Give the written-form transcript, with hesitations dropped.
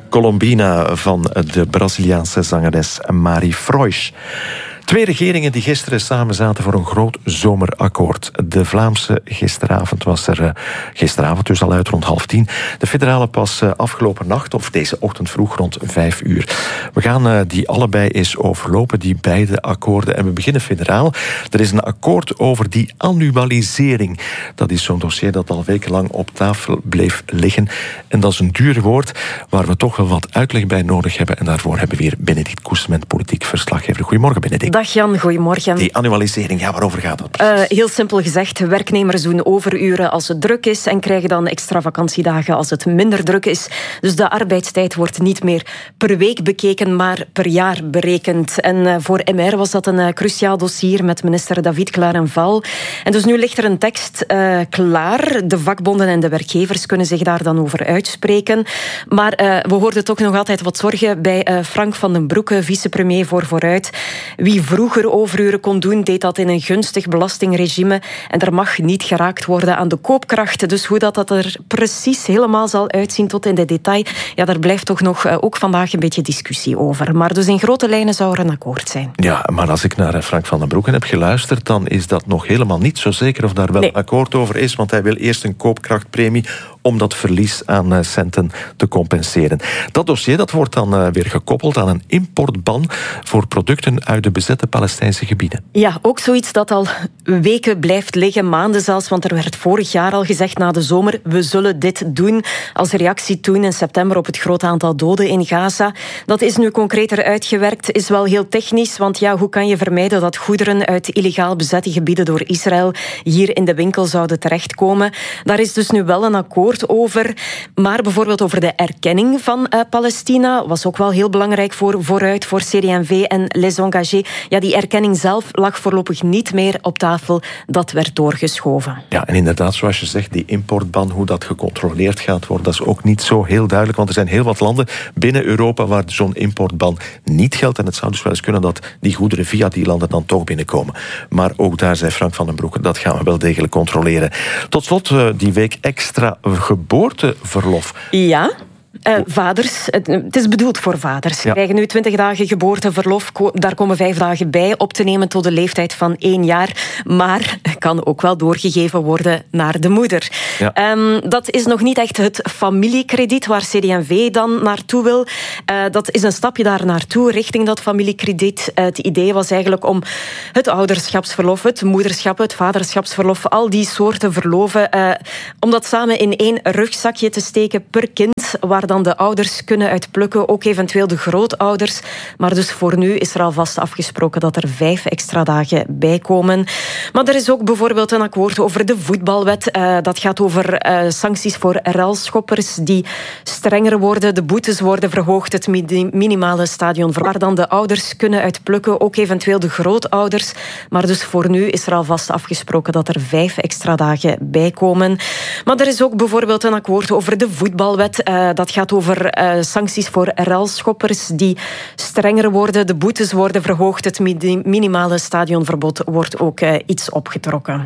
Colombina van de Braziliaanse zangeres Mari Frois. 2 regeringen die gisteren samen zaten voor een groot zomerakkoord. De Vlaamse gisteravond was er dus al uit rond 9:30. De federale pas afgelopen nacht, of deze ochtend vroeg rond 5 uur. We gaan die allebei eens overlopen, die beide akkoorden. En we beginnen federaal. Er is een akkoord over die annualisering. Dat is zo'n dossier dat al wekenlang op tafel bleef liggen. En dat is een duur woord waar we toch wel wat uitleg bij nodig hebben. En daarvoor hebben we weer Benedict Koesement, politiek verslaggever. Goedemorgen, Benedict. Dag Jan, goedemorgen. Die annualisering, ja, waarover gaat dat precies? Heel simpel gezegd, werknemers doen overuren als het druk is en krijgen dan extra vakantiedagen als het minder druk is. Dus de arbeidstijd wordt niet meer per week bekeken, maar per jaar berekend. En voor MR was dat een cruciaal dossier met minister David Clarenval. En dus nu ligt er een tekst klaar. De vakbonden en de werkgevers kunnen zich daar dan over uitspreken. Maar we hoorden toch nog altijd wat zorgen bij Frank van den Broeke, vicepremier voor Vooruit. Wie vroeger overuren kon doen, deed dat in een gunstig belastingregime. En er mag niet geraakt worden aan de koopkracht. Dus hoe dat er precies helemaal zal uitzien tot in de detail, ja, daar blijft toch nog ook vandaag een beetje discussie over. Maar dus in grote lijnen zou er een akkoord zijn. Ja, maar als ik naar Frank van den Broeke heb geluisterd, dan is dat nog helemaal niet zo zeker of daar wel een akkoord over is, want hij wil eerst een koopkrachtpremie om dat verlies aan centen te compenseren. Dat dossier dat wordt dan weer gekoppeld aan een importban voor producten uit de bezette Palestijnse gebieden. Ja, ook zoiets dat al weken blijft liggen, maanden zelfs, want er werd vorig jaar al gezegd na de zomer, we zullen dit doen als reactie toen in september op het grote aantal doden in Gaza. Dat is nu concreter uitgewerkt, is wel heel technisch, want ja, hoe kan je vermijden dat goederen uit illegaal bezette gebieden door Israël hier in de winkel zouden terechtkomen? Daar is dus nu wel een akkoord over, maar bijvoorbeeld over de erkenning van Palestina was ook wel heel belangrijk voor Vooruit, voor CD&V en Les Engagés. Ja, die erkenning zelf lag voorlopig niet meer op tafel. Dat werd doorgeschoven. Ja, en inderdaad, zoals je zegt, die importban, hoe dat gecontroleerd gaat worden, dat is ook niet zo heel duidelijk, want er zijn heel wat landen binnen Europa waar zo'n importban niet geldt. En het zou dus wel eens kunnen dat die goederen via die landen dan toch binnenkomen. Maar ook daar zei Frank van den Broeke, dat gaan we wel degelijk controleren. Tot slot die week extra geboorteverlof. Ja. Vaders, het is bedoeld voor vaders. Ze krijgen nu 20 dagen geboorteverlof. Daar komen 5 dagen bij, op te nemen tot de leeftijd van 1 jaar. Maar kan ook wel doorgegeven worden naar de moeder. Ja. Dat is nog niet echt het familiekrediet waar CD&V dan naartoe wil. Dat is een stapje daar naartoe, richting dat familiekrediet. Het idee was eigenlijk om het ouderschapsverlof, het moederschap, het vaderschapsverlof, al die soorten verloven, om dat samen in 1 rugzakje te steken per kind, waar dan de ouders kunnen uitplukken, ook eventueel de grootouders. Maar dus voor nu is er alvast afgesproken dat er 5 extra dagen bij komen. Maar er is ook bijvoorbeeld een akkoord over de voetbalwet. Dat gaat over sancties voor relschoppers die strenger worden. De boetes worden verhoogd, het minimale stadion waar dan de ouders kunnen uitplukken, ook eventueel de grootouders. Maar dus voor nu is er alvast afgesproken dat er 5 extra dagen bij komen. Maar er is ook bijvoorbeeld een akkoord over de voetbalwet. Dat gaat over sancties voor relschoppers die strenger worden. De boetes worden verhoogd. Het minimale stadionverbod wordt ook iets opgetrokken.